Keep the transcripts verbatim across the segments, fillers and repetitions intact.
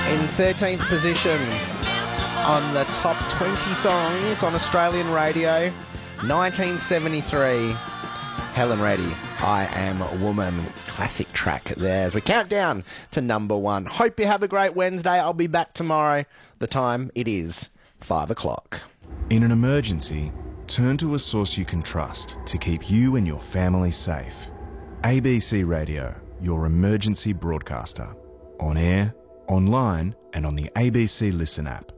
In thirteenth position on the top twenty songs on Australian radio, nineteen seventy-three, Helen Reddy, I Am a Woman. Classic track there as we count down to number one. Hope you have a great Wednesday. I'll be back tomorrow. The time, it is five o'clock. In an emergency, turn to a source you can trust to keep you and your family safe. A B C Radio, your emergency broadcaster. On air, online and on the A B C Listen app.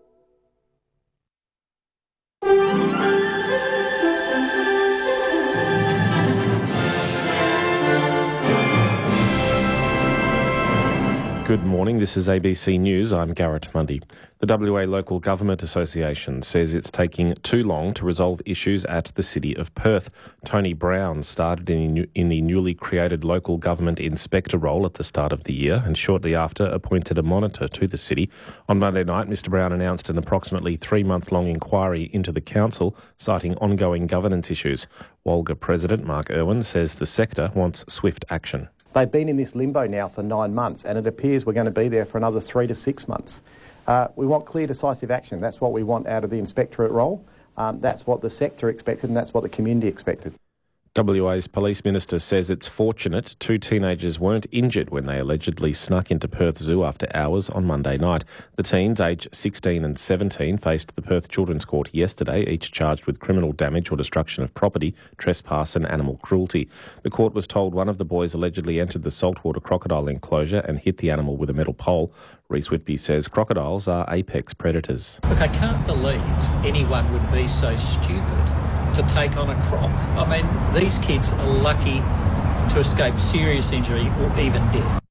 Good morning, this is A B C News. I'm Garrett Mundy. The W A Local Government Association says it's taking too long to resolve issues at the City of Perth. Tony Brown started in, in the newly created Local Government Inspector role at the start of the year and shortly after appointed a monitor to the city. On Monday night, Mr Brown announced an approximately three-month-long inquiry into the council, citing ongoing governance issues. Walga President Mark Irwin says the sector wants swift action. They've been in this limbo now for nine months and it appears we're going to be there for another three to six months. Uh, we want clear, decisive action. That's what we want out of the inspectorate role. Um, that's what the sector expected and that's what the community expected. W A's Police Minister says it's fortunate two teenagers weren't injured when they allegedly snuck into Perth Zoo after hours on Monday night. The teens, aged sixteen and seventeen, faced the Perth Children's Court yesterday, each charged with criminal damage or destruction of property, trespass and animal cruelty. The court was told one of the boys allegedly entered the saltwater crocodile enclosure and hit the animal with a metal pole. Rhys Whitby says crocodiles are apex predators. Look, I can't believe anyone would be so stupid to take on a croc. I mean, these kids are lucky to escape serious injury or even death.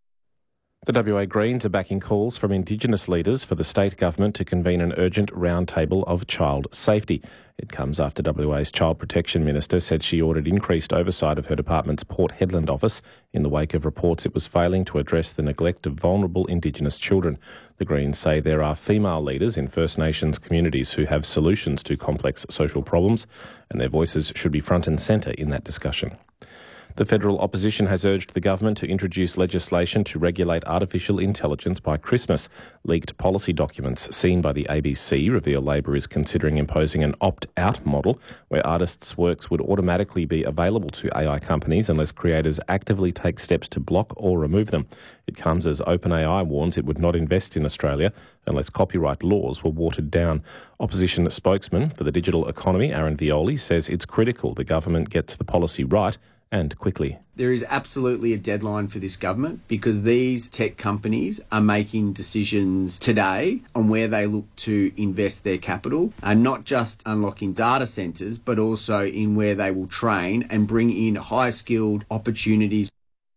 The W A Greens are backing calls from Indigenous leaders for the state government to convene an urgent roundtable of child safety. It comes after W A's Child Protection Minister said she ordered increased oversight of her department's Port Hedland office in the wake of reports it was failing to address the neglect of vulnerable Indigenous children. The Greens say there are female leaders in First Nations communities who have solutions to complex social problems, and their voices should be front and centre in that discussion. The federal opposition has urged the government to introduce legislation to regulate artificial intelligence by Christmas. Leaked policy documents seen by the A B C reveal Labor is considering imposing an opt-out model where artists' works would automatically be available to A I companies unless creators actively take steps to block or remove them. It comes as OpenAI warns it would not invest in Australia unless copyright laws were watered down. Opposition spokesman for the digital economy, Aaron Violi, says it's critical the government gets the policy right and quickly. There is absolutely a deadline for this government because these tech companies are making decisions today on where they look to invest their capital, and not just unlocking data centres, but also in where they will train and bring in high-skilled opportunities.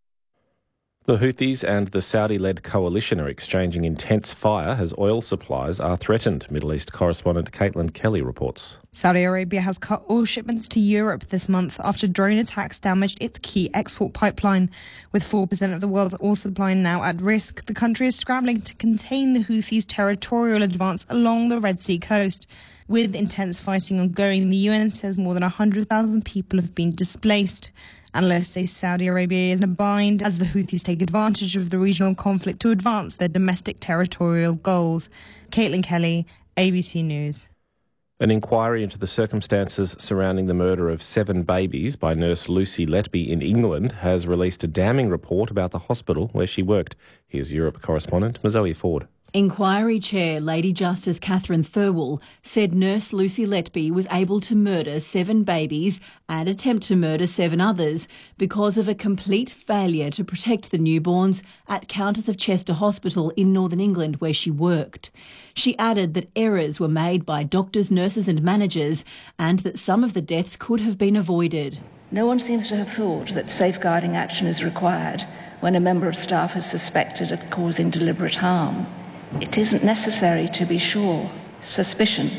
The Houthis and the Saudi-led coalition are exchanging intense fire as oil supplies are threatened. Middle East correspondent Caitlin Kelly reports. Saudi Arabia has cut oil shipments to Europe this month after drone attacks damaged its key export pipeline. With four percent of the world's oil supply now at risk, the country is scrambling to contain the Houthis' territorial advance along the Red Sea coast. With intense fighting ongoing, the U N says more than one hundred thousand people have been displaced. Analysts say Saudi Arabia is in a bind as the Houthis take advantage of the regional conflict to advance their domestic territorial goals. Caitlin Kelly, A B C News. An inquiry into the circumstances surrounding the murder of seven babies by nurse Lucy Letby in England has released a damning report about the hospital where she worked. Here's Europe correspondent Mazoe Ford. Inquiry Chair Lady Justice Catherine Thirlwell said nurse Lucy Letby was able to murder seven babies and attempt to murder seven others because of a complete failure to protect the newborns at Countess of Chester Hospital in Northern England where she worked. She added that errors were made by doctors, nurses and managers and that some of the deaths could have been avoided. No one seems to have thought that safeguarding action is required when a member of staff is suspected of causing deliberate harm. It isn't necessary to be sure. Suspicion